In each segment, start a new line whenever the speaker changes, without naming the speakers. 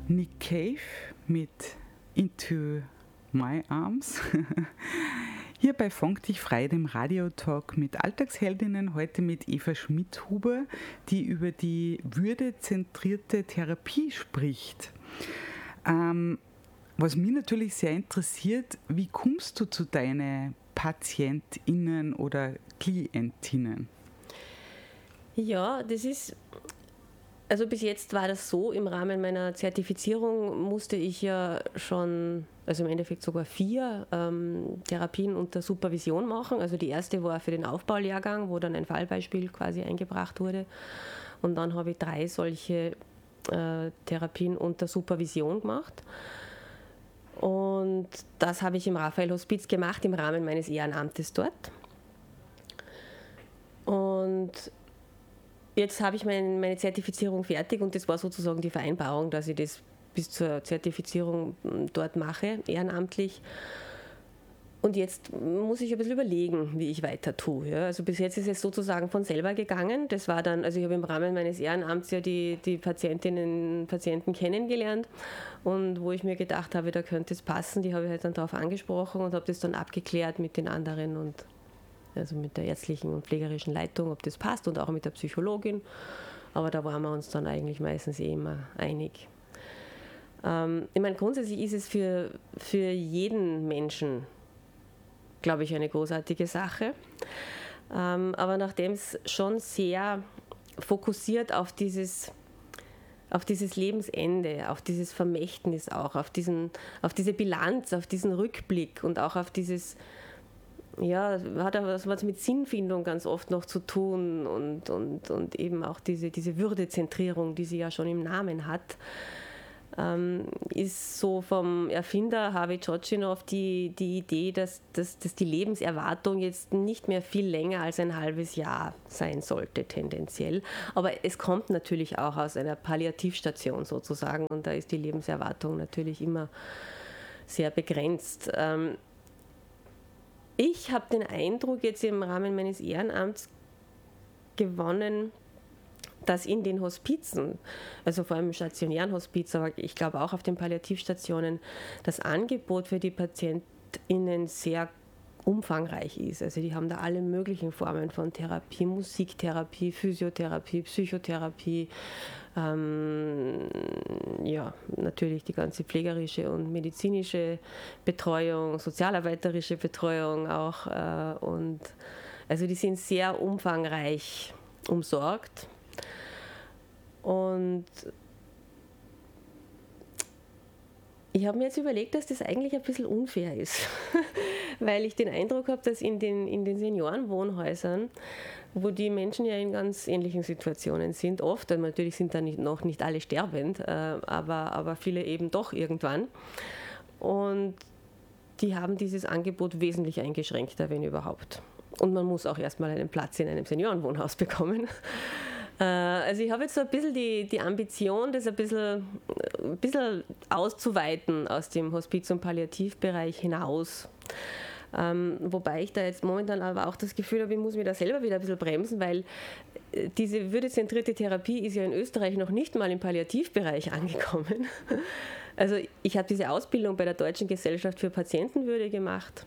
Nick Cave mit Into My Arms. Hier bei Funk dich frei, dem Radiotalk mit Alltagsheldinnen, heute mit Eva Schmidhuber, die über die würdezentrierte Therapie spricht. Was mich natürlich sehr interessiert, wie kommst du zu deinen PatientInnen oder KlientInnen?
Ja, also bis jetzt war das so, im Rahmen meiner Zertifizierung musste ich ja schon, also im Endeffekt sogar 4 Therapien unter Supervision machen. Also die erste war für den Aufbaulehrgang, wo dann ein Fallbeispiel quasi eingebracht wurde. Und dann habe ich 3 solche Therapien unter Supervision gemacht. Und das habe ich im Raphael-Hospiz gemacht, im Rahmen meines Ehrenamtes dort. Und jetzt habe ich meine Zertifizierung fertig und das war sozusagen die Vereinbarung, dass ich das bis zur Zertifizierung dort mache, ehrenamtlich. Und jetzt muss ich ein bisschen überlegen, wie ich weiter tue. Ja. Also bis jetzt ist es sozusagen von selber gegangen. Das war dann, also ich habe im Rahmen meines Ehrenamts ja die Patientinnen und Patienten kennengelernt und wo ich mir gedacht habe, da könnte es passen, die habe ich halt dann darauf angesprochen und habe das dann abgeklärt mit den anderen und also mit der ärztlichen und pflegerischen Leitung, ob das passt und auch mit der Psychologin. Aber da waren wir uns dann eigentlich meistens immer einig. Ich meine, grundsätzlich ist es für jeden Menschen, glaube ich, eine großartige Sache. Aber nachdem es schon sehr fokussiert auf dieses Lebensende, auf dieses Vermächtnis auch, auf diese Bilanz, auf diesen Rückblick und auch auf dieses, ja, hat auch was mit Sinnfindung ganz oft noch zu tun und eben auch diese Würdezentrierung, die sie ja schon im Namen hat, ist so vom Erfinder Harvey Tjotschinow die Idee, dass die Lebenserwartung jetzt nicht mehr viel länger als ein halbes Jahr sein sollte, tendenziell. Aber es kommt natürlich auch aus einer Palliativstation sozusagen und da ist die Lebenserwartung natürlich immer sehr begrenzt. Ich habe den Eindruck jetzt im Rahmen meines Ehrenamts gewonnen, dass in den Hospizen, also vor allem im stationären Hospiz, aber ich glaube auch auf den Palliativstationen, das Angebot für die PatientInnen sehr umfangreich ist. Also die haben da alle möglichen Formen von Therapie, Musiktherapie, Physiotherapie, Psychotherapie, ja, natürlich die ganze pflegerische und medizinische Betreuung, sozialarbeiterische Betreuung auch. Und also die sind sehr umfangreich umsorgt. Und ich habe mir jetzt überlegt, dass das eigentlich ein bisschen unfair ist, weil ich den Eindruck habe, dass in den Seniorenwohnhäusern, wo die Menschen ja in ganz ähnlichen Situationen sind, oft, und natürlich sind da noch nicht alle sterbend, aber viele eben doch irgendwann. Und die haben dieses Angebot wesentlich eingeschränkter, wenn überhaupt. Und man muss auch erstmal einen Platz in einem Seniorenwohnhaus bekommen. Also ich habe jetzt so ein bisschen die Ambition, das ein bisschen auszuweiten aus dem Hospiz- und Palliativbereich hinaus. Wobei ich da jetzt momentan aber auch das Gefühl habe, ich muss mich da selber wieder ein bisschen bremsen, weil diese würdezentrierte Therapie ist ja in Österreich noch nicht mal im Palliativbereich angekommen. Also ich habe diese Ausbildung bei der Deutschen Gesellschaft für Patientenwürde gemacht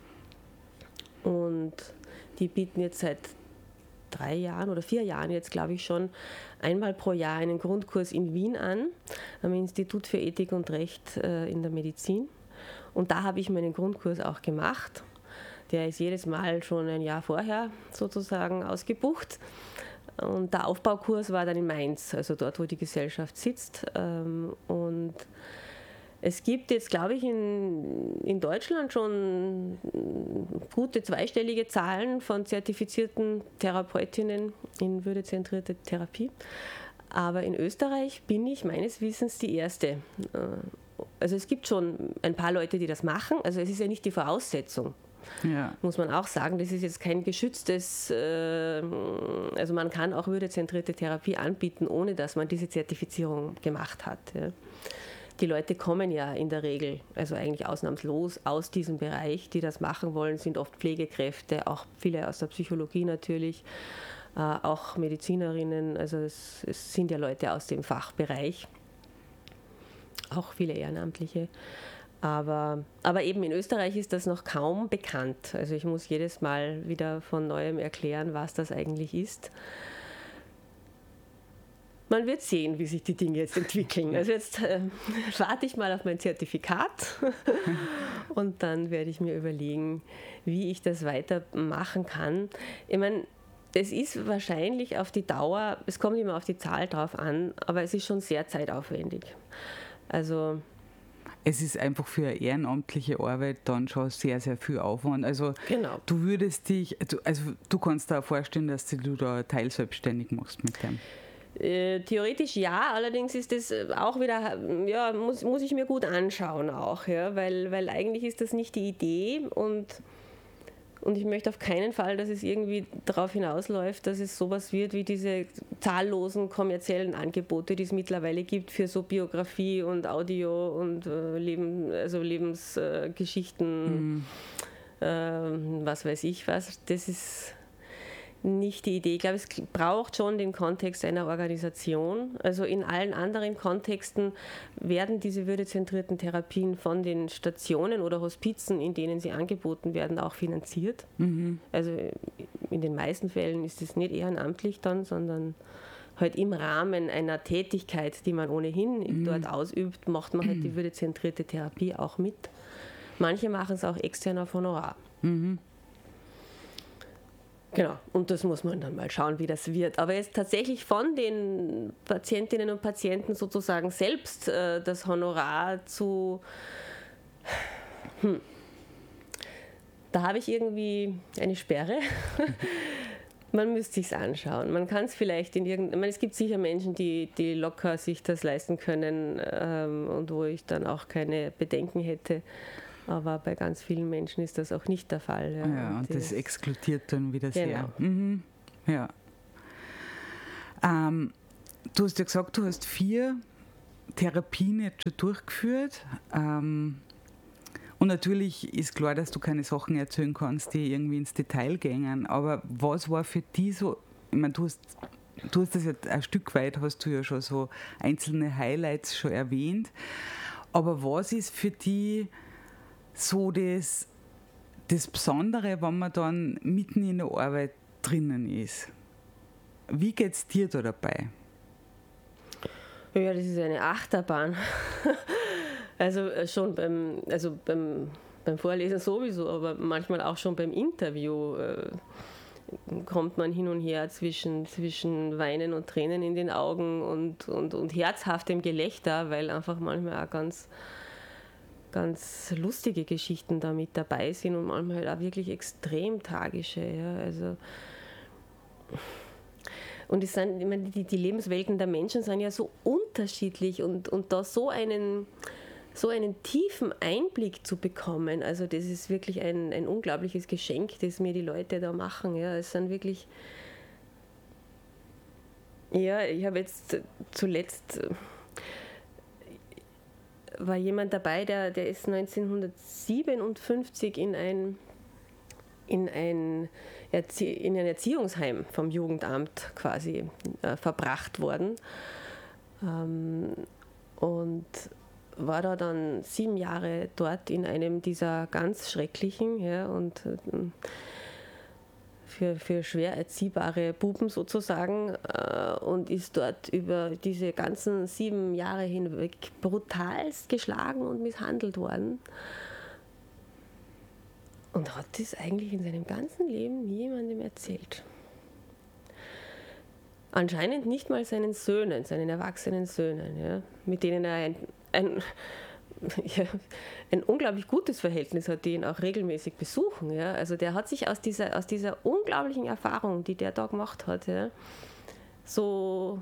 und die bieten jetzt seit 3 Jahren oder 4 Jahren jetzt, glaube ich schon, einmal pro Jahr einen Grundkurs in Wien an, am Institut für Ethik und Recht in der Medizin. Und da habe ich meinen Grundkurs auch gemacht. Der ist jedes Mal schon ein Jahr vorher sozusagen ausgebucht. Und der Aufbaukurs war dann in Mainz, also dort, wo die Gesellschaft sitzt. Und es gibt jetzt, glaube ich, in Deutschland schon gute zweistellige Zahlen von zertifizierten Therapeutinnen in würdezentrierte Therapie. Aber in Österreich bin ich meines Wissens die Erste. Also es gibt schon ein paar Leute, die das machen. Also es ist ja nicht die Voraussetzung. Ja. Muss man auch sagen, das ist jetzt kein geschütztes, also man kann auch würdezentrierte Therapie anbieten, ohne dass man diese Zertifizierung gemacht hat. Ja. Die Leute kommen ja in der Regel, also eigentlich ausnahmslos aus diesem Bereich, die das machen wollen, sind oft Pflegekräfte, auch viele aus der Psychologie natürlich, auch Medizinerinnen, also es sind ja Leute aus dem Fachbereich. auch viele Ehrenamtliche. Aber eben in Österreich ist das noch kaum bekannt. Also ich muss jedes Mal wieder von Neuem erklären, was das eigentlich ist. Man wird sehen, wie sich die Dinge jetzt entwickeln. Also jetzt warte ich mal auf mein Zertifikat und dann werde ich mir überlegen, wie ich das weitermachen kann. Ich meine, es ist wahrscheinlich auf die Dauer, es kommt immer auf die Zahl drauf an, aber es ist schon sehr zeitaufwendig. Also
es ist einfach für eine ehrenamtliche Arbeit dann schon sehr, sehr viel Aufwand. Also
genau.
Du würdest dich, du kannst dir auch vorstellen, dass du da teilselbstständig machst mit dem.
Theoretisch ja, allerdings ist das auch wieder, ja, muss ich mir gut anschauen auch, ja, weil eigentlich ist das nicht die Idee und ich möchte auf keinen Fall, dass es irgendwie darauf hinausläuft, dass es sowas wird wie diese zahllosen kommerziellen Angebote, die es mittlerweile gibt für so Biografie und Audio und Lebensgeschichten, was weiß ich was. Das ist nicht die Idee. Ich glaube, es braucht schon den Kontext einer Organisation. Also in allen anderen Kontexten werden diese würdezentrierten Therapien von den Stationen oder Hospizen, in denen sie angeboten werden, auch finanziert. Mhm. Also in den meisten Fällen ist es nicht ehrenamtlich dann, sondern halt im Rahmen einer Tätigkeit, die man ohnehin dort ausübt, macht man halt die würdezentrierte Therapie auch mit. Manche machen es auch extern auf Honorar. Mhm. Genau, und das muss man dann mal schauen, wie das wird. Aber jetzt tatsächlich von den Patientinnen und Patienten sozusagen selbst das Honorar zu... Da habe ich irgendwie eine Sperre. Man müsste sich es anschauen. Man kann es vielleicht es gibt sicher Menschen, die locker sich das leisten können und wo ich dann auch keine Bedenken hätte. Aber bei ganz vielen Menschen ist das auch nicht der Fall. Ja,
und das exkludiert dann wieder sehr.
Genau.
Mhm. Ja. Du hast ja gesagt, du hast 4 Therapien jetzt schon durchgeführt. Und natürlich ist klar, dass du keine Sachen erzählen kannst, die irgendwie ins Detail gehen. Aber was war für dich so, ich meine, du hast das jetzt ein Stück weit, hast du ja schon so einzelne Highlights schon erwähnt. Aber was ist für dich so das Besondere, wenn man dann mitten in der Arbeit drinnen ist? Wie geht es dir da dabei?
Ja, das ist eine Achterbahn. Also schon beim Vorlesen sowieso, aber manchmal auch schon beim Interview kommt man hin und her zwischen Weinen und Tränen in den Augen und herzhaftem Gelächter, weil einfach manchmal auch ganz lustige Geschichten da mit dabei sind und manchmal halt auch wirklich extrem tragische. Ja, also und es sind, ich meine, die Lebenswelten der Menschen sind ja so unterschiedlich und da so einen tiefen Einblick zu bekommen, also das ist wirklich ein unglaubliches Geschenk, das mir die Leute da machen. Ja, es sind wirklich, ja, ich habe jetzt zuletzt war jemand dabei, der ist 1957 in ein Erziehungsheim vom Jugendamt quasi verbracht worden und war da dann 7 Jahre dort in einem dieser ganz schrecklichen, ja, und für schwer erziehbare Buben sozusagen und ist dort über diese ganzen 7 Jahre hinweg brutalst geschlagen und misshandelt worden. Und hat das eigentlich in seinem ganzen Leben niemandem erzählt. Anscheinend nicht mal seinen Söhnen, seinen erwachsenen Söhnen, ja, mit denen er ein unglaublich gutes Verhältnis hat, die ihn auch regelmäßig besuchen. Ja. Also der hat sich aus dieser unglaublichen Erfahrung, die der da gemacht hat, ja, so,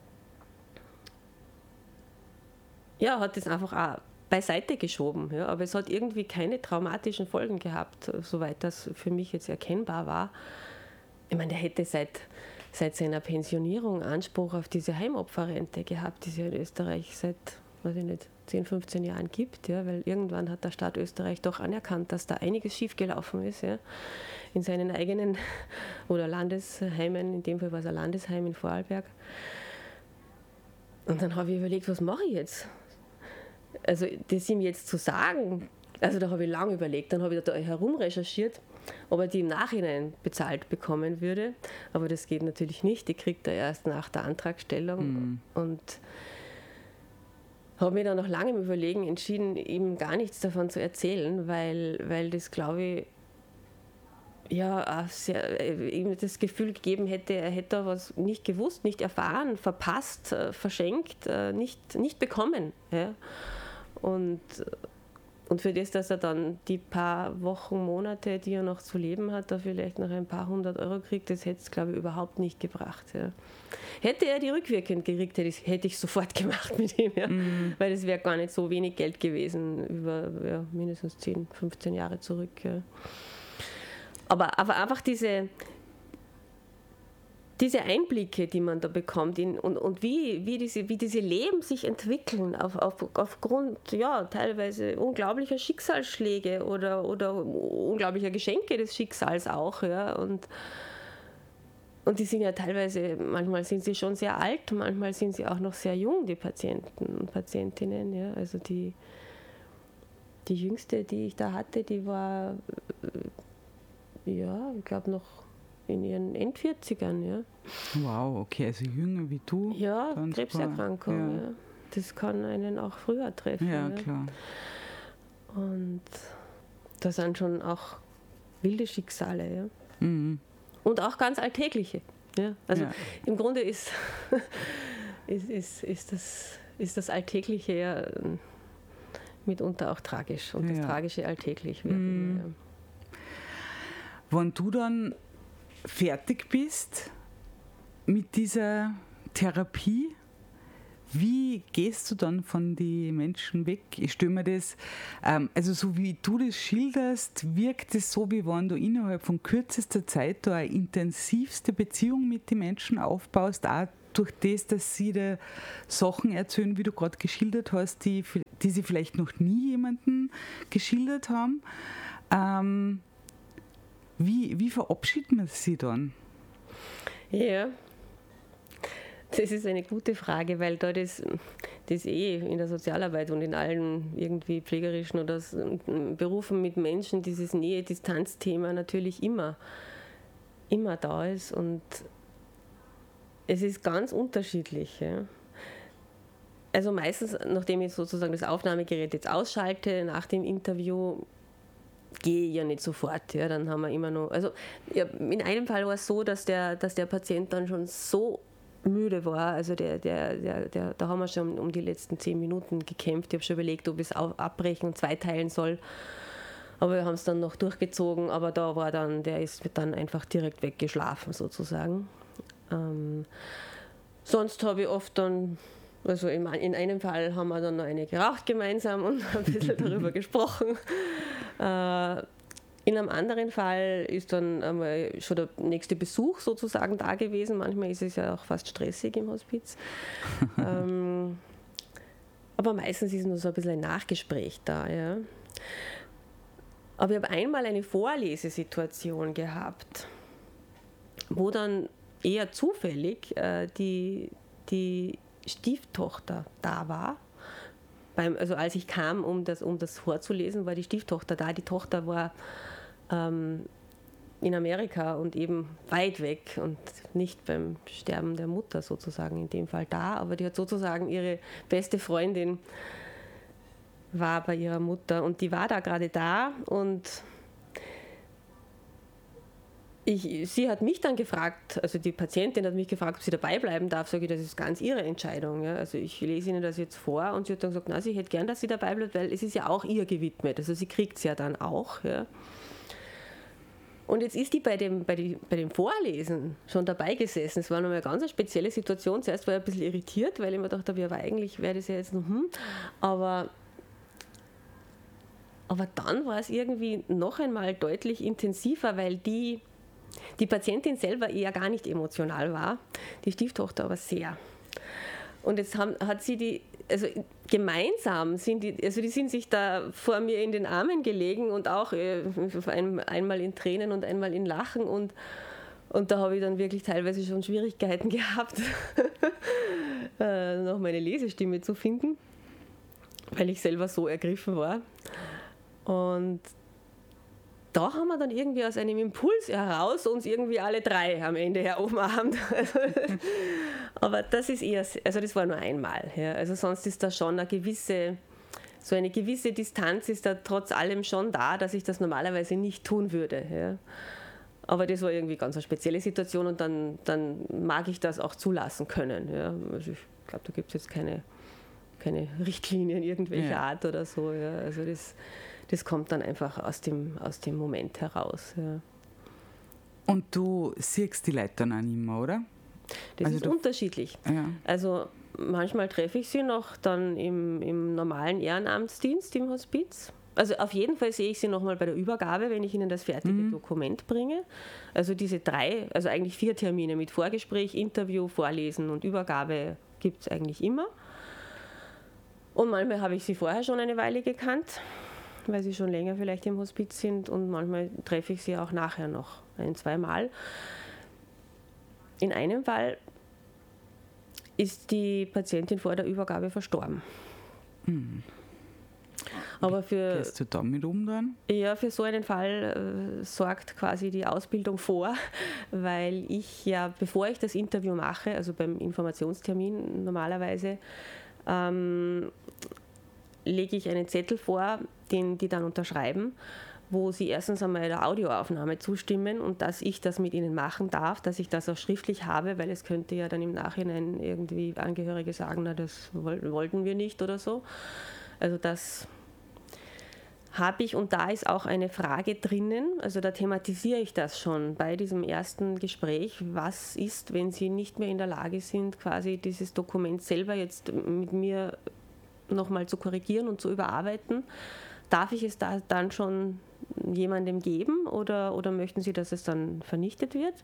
ja, hat das einfach auch beiseite geschoben. Ja. Aber es hat irgendwie keine traumatischen Folgen gehabt, soweit das für mich jetzt erkennbar war. Ich meine, der hätte seit seiner Pensionierung Anspruch auf diese Heimopferrente gehabt, die es ja in Österreich seit, weiß ich nicht, 10, 15 Jahren gibt, ja, weil irgendwann hat der Staat Österreich doch anerkannt, dass da einiges schiefgelaufen ist, ja, in seinen eigenen oder Landesheimen, in dem Fall war es ein Landesheim in Vorarlberg. Und dann habe ich überlegt, was mache ich jetzt? also das ihm jetzt zu sagen, also da habe ich lange überlegt, dann habe ich da herum recherchiert, ob er die im Nachhinein bezahlt bekommen würde. Aber das geht natürlich nicht, die kriegt er erst nach der Antragstellung. Und habe mir dann nach langem Überlegen entschieden, ihm gar nichts davon zu erzählen, weil das, glaube ich, ja, ihm das Gefühl gegeben hätte, er hätte was nicht gewusst, nicht erfahren, verpasst, verschenkt, nicht bekommen. Ja. Und für das, dass er dann die paar Wochen, Monate, die er noch zu leben hat, da vielleicht noch ein paar 100 Euro kriegt, das hätte es, glaube ich, überhaupt nicht gebracht. Ja. Hätte er die rückwirkend gekriegt, hätte ich sofort gemacht mit ihm, ja. Weil das wäre gar nicht so wenig Geld gewesen, über mindestens 10, 15 Jahre zurück. Ja. Aber einfach diese Einblicke, die man da bekommt und wie diese Leben sich entwickeln aufgrund teilweise unglaublicher Schicksalsschläge oder unglaublicher Geschenke des Schicksals auch. Ja, und die sind ja teilweise, manchmal sind sie schon sehr alt, manchmal sind sie auch noch sehr jung, die Patienten und Patientinnen. Ja. Also die jüngste, die ich da hatte, die war, ich glaube noch in ihren End-40ern, ja.
Wow, okay, also jünger wie du.
Ja, Krebserkrankung, ja. Das kann einen auch früher treffen.
Ja, klar.
Und das sind schon auch wilde Schicksale, ja. Und auch ganz alltägliche. Ja. Also im Grunde ist das Alltägliche ja mitunter auch tragisch und das Tragische alltäglich wird. Ja.
Wenn du dann fertig bist mit dieser Therapie, wie gehst du dann von den Menschen weg? Ich stelle mir das, also so wie du das schilderst, wirkt es so, wie wenn du innerhalb von kürzester Zeit da eine intensivste Beziehung mit den Menschen aufbaust, auch durch das, dass sie dir Sachen erzählen, wie du gerade geschildert hast, die sie vielleicht noch nie jemandem geschildert haben. Wie verabschiedet man sie dann?
Ja, das ist eine gute Frage, weil da das in der Sozialarbeit und in allen irgendwie pflegerischen oder Berufen mit Menschen dieses Nähe-Distanz-Thema natürlich immer da ist und es ist ganz unterschiedlich. Ja. Also meistens, nachdem ich sozusagen das Aufnahmegerät jetzt ausschalte, nach dem Interview, gehe ich ja nicht sofort. Ja. Dann haben wir immer noch, also ja, in einem Fall war es so, dass der Patient dann schon so müde war, also da haben wir schon um die letzten 10 Minuten gekämpft. Ich habe schon überlegt, ob ich es abbrechen und zweiteilen soll. Aber wir haben es dann noch durchgezogen, aber der ist dann einfach direkt weggeschlafen sozusagen. Sonst habe ich oft dann, also in einem Fall haben wir dann noch eine geraucht gemeinsam und ein bisschen darüber gesprochen. In einem anderen Fall ist dann einmal schon der nächste Besuch sozusagen da gewesen. Manchmal ist es ja auch fast stressig im Hospiz. Aber meistens ist nur so ein bisschen ein Nachgespräch da. Ja. Aber ich habe einmal eine Vorlesesituation gehabt, wo dann eher zufällig die Stieftochter da war. Also als ich kam, um das vorzulesen, war die Stieftochter da. Die Tochter war in Amerika und eben weit weg und nicht beim Sterben der Mutter sozusagen in dem Fall da, aber die hat sozusagen ihre beste Freundin war bei ihrer Mutter und die war da gerade da und sie hat mich dann gefragt, also die Patientin hat mich gefragt, ob sie dabei bleiben darf. Sage ich, das ist ganz ihre Entscheidung. Ja. Also ich lese Ihnen das jetzt vor und sie hat dann gesagt, na, sie hätte gern, dass sie dabei bleibt, weil es ist ja auch ihr gewidmet. Also sie kriegt es ja dann auch. Ja. Und jetzt ist die bei dem Vorlesen schon dabei gesessen. Es war nochmal eine ganz spezielle Situation. Zuerst war ich ein bisschen irritiert, weil ich mir gedacht habe, ja, aber eigentlich wäre das ja jetzt noch, aber dann war es irgendwie noch einmal deutlich intensiver, weil die Patientin selber eher gar nicht emotional war, die Stieftochter aber sehr. Und jetzt hat sie gemeinsam die sind sich da vor mir in den Armen gelegen und auch einmal in Tränen und einmal in Lachen und da habe ich dann wirklich teilweise schon Schwierigkeiten gehabt, noch meine Lesestimme zu finden. weil ich selber so ergriffen war. Und da haben wir dann irgendwie aus einem Impuls heraus uns irgendwie alle drei am Ende herumarmt. Aber das ist eher, also das war nur einmal. Ja. Also sonst ist da schon eine gewisse Distanz ist da trotz allem schon da, dass ich das normalerweise nicht tun würde. Ja. Aber das war irgendwie ganz eine spezielle Situation und dann mag ich das auch zulassen können. Ja. Also ich glaube, da gibt es jetzt keine Richtlinien irgendwelcher Art oder so. Ja. Also das kommt dann einfach aus dem Moment heraus. Ja.
Und du siehst die Leute dann auch nicht mehr, oder?
Das ist unterschiedlich.
Ja.
Also manchmal treffe ich sie noch dann im normalen Ehrenamtsdienst im Hospiz. Also auf jeden Fall sehe ich sie nochmal bei der Übergabe, wenn ich ihnen das fertige Dokument bringe. Also diese 3, also eigentlich 4 Termine mit Vorgespräch, Interview, Vorlesen und Übergabe gibt es eigentlich immer. Und manchmal habe ich sie vorher schon eine Weile gekannt, weil sie schon länger vielleicht im Hospiz sind, und manchmal treffe ich sie auch nachher noch 1-2 Mal. In einem Fall ist die Patientin vor der Übergabe verstorben. Aber
gehst du damit um dann?
Ja, für so einen Fall sorgt quasi die Ausbildung vor, weil ich ja, bevor ich das Interview mache, also beim Informationstermin normalerweise, lege ich einen Zettel vor, den die dann unterschreiben, wo sie erstens einmal der Audioaufnahme zustimmen und dass ich das mit ihnen machen darf, dass ich das auch schriftlich habe, weil es könnte ja dann im Nachhinein irgendwie Angehörige sagen, na, das wollten wir nicht oder so. Also das habe ich, und da ist auch eine Frage drinnen, also da thematisiere ich das schon bei diesem ersten Gespräch. Was ist, wenn Sie nicht mehr in der Lage sind, quasi dieses Dokument selber jetzt mit mir nochmal zu korrigieren und zu überarbeiten? Darf ich es da dann schon jemandem geben oder möchten Sie, dass es dann vernichtet wird?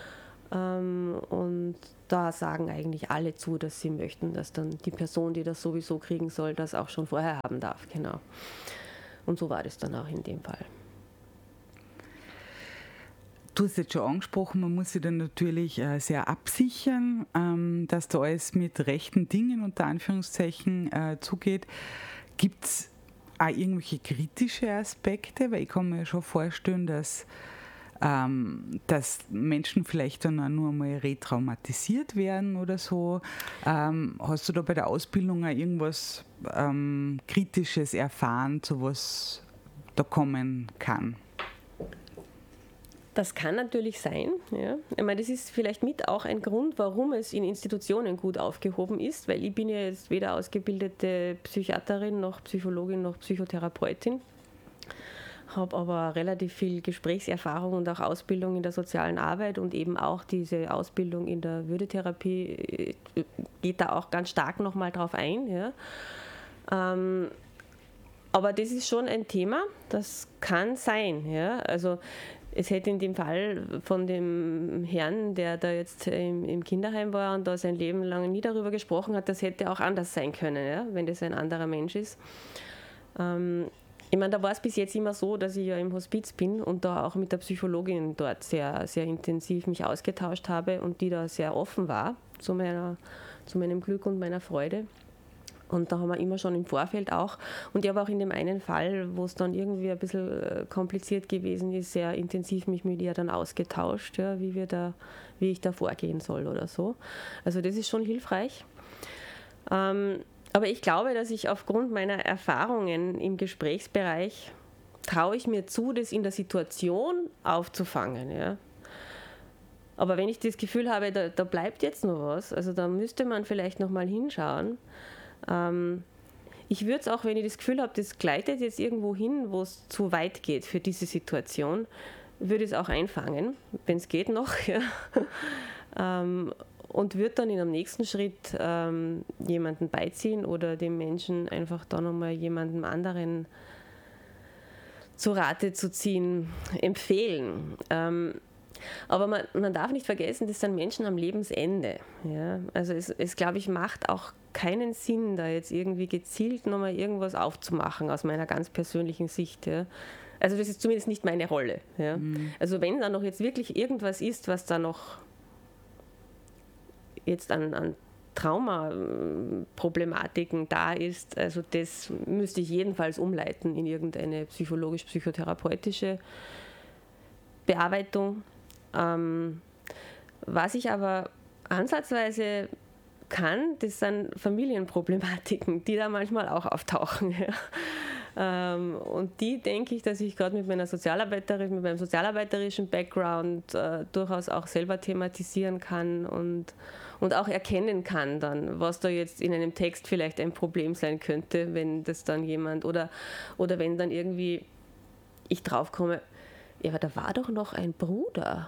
Und da sagen eigentlich alle zu, dass sie möchten, dass dann die Person, die das sowieso kriegen soll, das auch schon vorher haben darf. Genau. Und so war das dann auch in dem Fall.
Du hast jetzt schon angesprochen, man muss sich dann natürlich sehr absichern, dass da alles mit rechten Dingen unter Anführungszeichen zugeht. Gibt es auch irgendwelche kritische Aspekte? Weil ich kann mir schon vorstellen, dass Menschen vielleicht dann auch nur einmal retraumatisiert werden oder so. Hast du da bei der Ausbildung auch irgendwas Kritisches erfahren, zu was da kommen kann?
Das kann natürlich sein. Ja. Ich meine, das ist vielleicht mit auch ein Grund, warum es in Institutionen gut aufgehoben ist, weil ich bin ja jetzt weder ausgebildete Psychiaterin, noch Psychologin, noch Psychotherapeutin. Habe aber relativ viel Gesprächserfahrung und auch Ausbildung in der sozialen Arbeit, und eben auch diese Ausbildung in der Würdetherapie geht da auch ganz stark nochmal drauf ein. Ja. Aber das ist schon ein Thema, das kann sein. Ja. Also es hätte in dem Fall von dem Herrn, der da jetzt im Kinderheim war und da sein Leben lang nie darüber gesprochen hat, das hätte auch anders sein können, ja, wenn das ein anderer Mensch ist. Ich meine, da war es bis jetzt immer so, dass ich ja im Hospiz bin und da auch mit der Psychologin dort sehr, sehr intensiv mich ausgetauscht habe und die da sehr offen war zu meinem Glück und meiner Freude. Und da haben wir immer schon im Vorfeld auch, und ich habe auch in dem einen Fall, wo es dann irgendwie ein bisschen kompliziert gewesen ist, sehr intensiv mich mit ihr dann ausgetauscht, ja, wie ich da vorgehen soll oder so. Also das ist schon hilfreich. Aber ich glaube, dass ich aufgrund meiner Erfahrungen im Gesprächsbereich traue ich mir zu, das in der Situation aufzufangen. Ja. Aber wenn ich das Gefühl habe, da bleibt jetzt noch was, also da müsste man vielleicht noch mal hinschauen. Ich würde es auch, wenn ich das Gefühl habe, das gleitet jetzt irgendwo hin, wo es zu weit geht für diese Situation, würde es auch einfangen, wenn es geht noch. Ja. Und würde dann in einem nächsten Schritt jemanden beiziehen oder dem Menschen einfach dann nochmal jemandem anderen zu Rate zu ziehen, empfehlen. Aber man darf nicht vergessen, das sind Menschen am Lebensende. Ja? Also es glaube ich, macht auch keinen Sinn, da jetzt irgendwie gezielt nochmal irgendwas aufzumachen aus meiner ganz persönlichen Sicht. Ja? Also das ist zumindest nicht meine Rolle. Ja? Also wenn da noch jetzt wirklich irgendwas ist, was da noch jetzt an Traumaproblematiken da ist. Also das müsste ich jedenfalls umleiten in irgendeine psychologisch-psychotherapeutische Bearbeitung. Was ich aber ansatzweise kann, das sind Familienproblematiken, die da manchmal auch auftauchen. Und die denke ich, dass ich gerade mit meinem sozialarbeiterischen Background durchaus auch selber thematisieren kann und auch erkennen kann dann, was da jetzt in einem Text vielleicht ein Problem sein könnte, wenn das dann jemand oder wenn dann irgendwie ich draufkomme, ja, aber da war doch noch ein Bruder.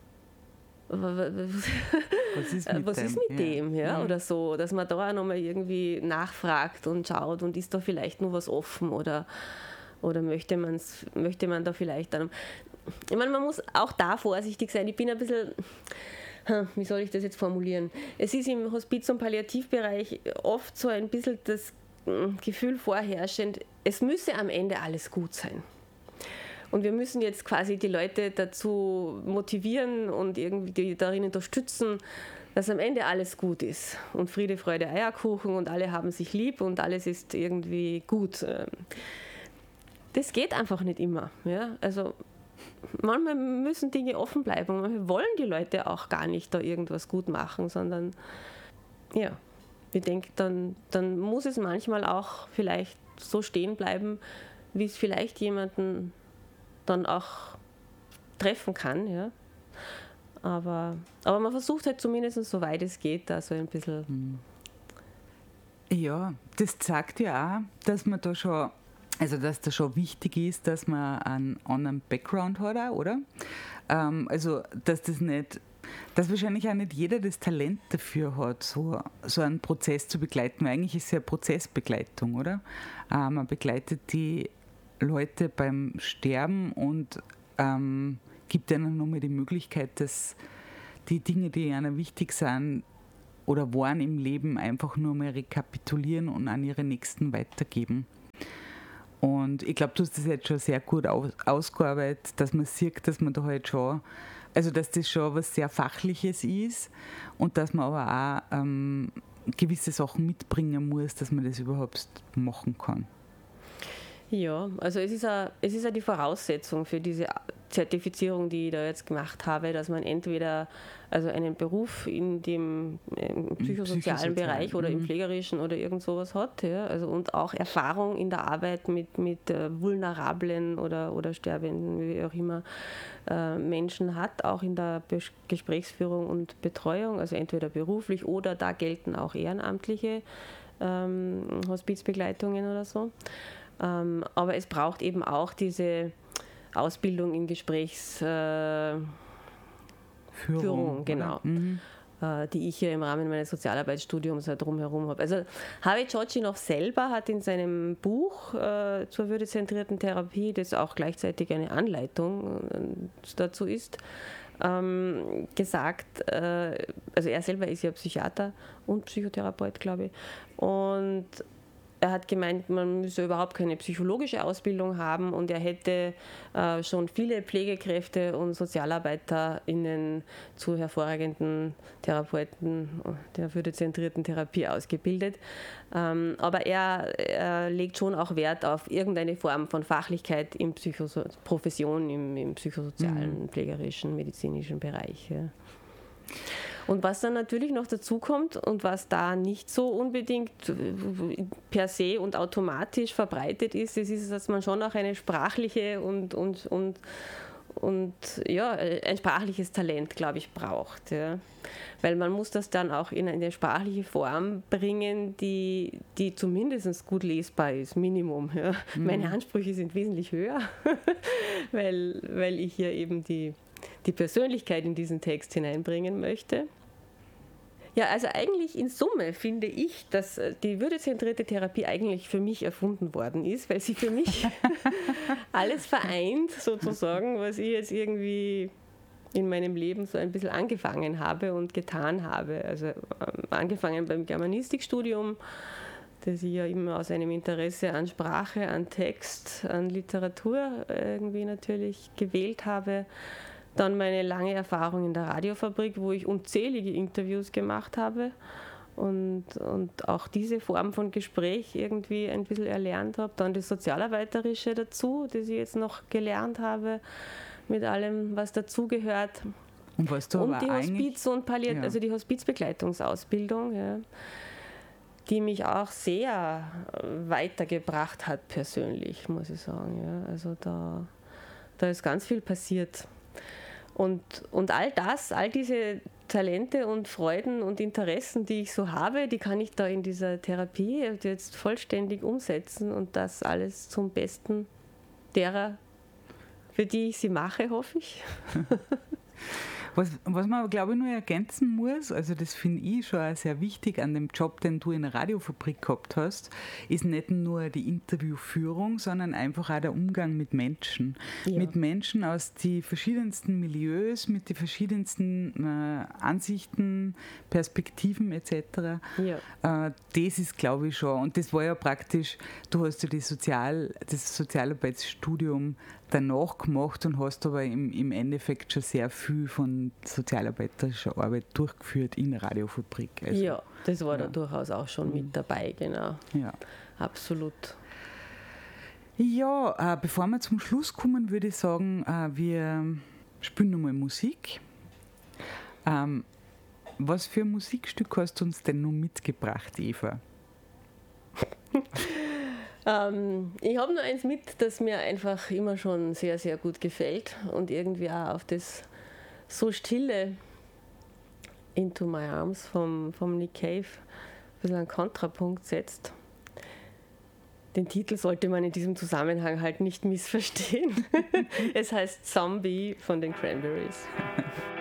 Was ist mit dem? Ja? Oder so, dass man da auch nochmal irgendwie nachfragt und schaut und ist da vielleicht nur was offen oder möchte man da vielleicht dann. Ich meine, man muss auch da vorsichtig sein. Ich bin ein bisschen, wie soll ich das jetzt formulieren? Es ist im Hospiz- und Palliativbereich oft so ein bisschen das Gefühl vorherrschend, es müsse am Ende alles gut sein. Und wir müssen jetzt quasi die Leute dazu motivieren und irgendwie darin unterstützen, dass am Ende alles gut ist. Und Friede, Freude, Eierkuchen und alle haben sich lieb und alles ist irgendwie gut. Das geht einfach nicht immer. Ja? Also manchmal müssen Dinge offen bleiben und manchmal wollen die Leute auch gar nicht da irgendwas gut machen, sondern ja, ich denke, dann muss es manchmal auch vielleicht so stehen bleiben, wie es vielleicht jemanden dann auch treffen kann, ja. Aber man versucht halt zumindest, soweit es geht, da so ein bisschen.
Ja, das zeigt ja auch, dass man da schon, also dass das schon wichtig ist, dass man einen anderen Background hat, auch, oder? Also, dass wahrscheinlich auch nicht jeder das Talent dafür hat, so einen Prozess zu begleiten, weil eigentlich ist es ja Prozessbegleitung, oder? Man begleitet die Leute beim Sterben und gibt ihnen nochmal die Möglichkeit, dass die Dinge, die ihnen wichtig sind oder waren im Leben, einfach nur mal rekapitulieren und an ihre Nächsten weitergeben. Und ich glaube, du hast das jetzt schon sehr gut ausgearbeitet, dass man sieht, dass man da halt schon, also dass das schon was sehr Fachliches ist und dass man aber auch gewisse Sachen mitbringen muss, dass man das überhaupt machen kann.
Ja, also es ist ja die Voraussetzung für diese Zertifizierung, die ich da jetzt gemacht habe, dass man entweder also einen Beruf in dem psychosozialen Bereich oder im pflegerischen oder irgend sowas hat, ja, also und auch Erfahrung in der Arbeit mit vulnerablen oder sterbenden, wie auch immer, Menschen hat, auch in der Gesprächsführung und Betreuung, also entweder beruflich oder da gelten auch ehrenamtliche Hospizbegleitungen oder so. Aber es braucht eben auch diese Ausbildung in Gesprächsführung, genau, die ich hier im Rahmen meines Sozialarbeitsstudiums drumherum habe. Also Harvey Tschotschinow selber hat in seinem Buch zur würdezentrierten Therapie, das auch gleichzeitig eine Anleitung dazu ist, gesagt, also er selber ist ja Psychiater und Psychotherapeut, glaube ich, und er hat gemeint, man müsse überhaupt keine psychologische Ausbildung haben und er hätte schon viele Pflegekräfte und SozialarbeiterInnen zu hervorragenden Therapeuten der würdezentrierten Therapie ausgebildet. Aber er legt schon auch Wert auf irgendeine Form von Fachlichkeit im Profession, im psychosozialen, pflegerischen, medizinischen Bereich. Ja. Und was dann natürlich noch dazu kommt und was da nicht so unbedingt per se und automatisch verbreitet ist, das ist, dass man schon auch eine sprachliche und ja, ein sprachliches Talent, glaube ich, braucht. Ja. Weil man muss das dann auch in eine sprachliche Form bringen, die zumindest gut lesbar ist, Minimum. Ja. Meine Ansprüche sind wesentlich höher, weil ich hier eben die Persönlichkeit in diesen Text hineinbringen möchte. Ja, also eigentlich in Summe finde ich, dass die würdezentrierte Therapie eigentlich für mich erfunden worden ist, weil sie für mich alles vereint, sozusagen, was ich jetzt irgendwie in meinem Leben so ein bisschen angefangen habe und getan habe. Also angefangen beim Germanistikstudium, das ich ja immer aus einem Interesse an Sprache, an Text, an Literatur irgendwie natürlich gewählt habe. Dann meine lange Erfahrung in der Radiofabrik, wo ich unzählige Interviews gemacht habe und auch diese Form von Gespräch irgendwie ein bisschen erlernt habe. Dann das Sozialarbeiterische dazu, das ich jetzt noch gelernt habe, mit allem, was dazugehört.
Und was du
und
aber
die Hospiz- und also die Hospizbegleitungsausbildung, ja, die mich auch sehr weitergebracht hat persönlich, muss ich sagen. Ja. Also da ist ganz viel passiert. Und all diese Talente und Freuden und Interessen, die ich so habe, die kann ich da in dieser Therapie jetzt vollständig umsetzen und das alles zum Besten derer, für die ich sie mache, hoffe ich.
Was man aber, glaube ich, nur ergänzen muss, also das finde ich schon auch sehr wichtig an dem Job, den du in der Radiofabrik gehabt hast, ist nicht nur die Interviewführung, sondern einfach auch der Umgang mit Menschen. Ja. Mit Menschen aus den verschiedensten Milieus, mit den verschiedensten Ansichten, Perspektiven etc. Ja. Das ist, glaube ich, schon. Und das war ja praktisch, du hast ja das Sozialarbeitsstudium danach gemacht und hast aber im Endeffekt schon sehr viel von sozialarbeiterischer Arbeit durchgeführt in der Radiofabrik. Also,
ja, das war da durchaus auch schon mit dabei, genau.
Ja.
Absolut.
Ja, bevor wir zum Schluss kommen, würde ich sagen, wir spielen nochmal Musik. Was für ein Musikstück hast du uns denn noch mitgebracht, Eva?
Ich habe nur eins mit, das mir einfach immer schon sehr, sehr gut gefällt und irgendwie auch auf das so stille Into My Arms vom Nick Cave ein bisschen einen Kontrapunkt setzt. Den Titel sollte man in diesem Zusammenhang halt nicht missverstehen. Es heißt Zombie von den Cranberries.